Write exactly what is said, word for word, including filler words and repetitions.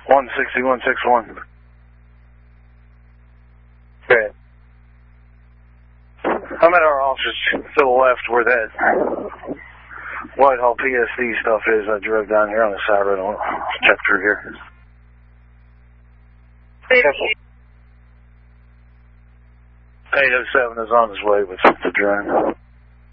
one sixty, one sixty-one. Okay. I'm at our office to the left where that Whitehall P S D stuff is. I drove down here on the side road. I'll check through here. eight oh seven is on his way with the drone.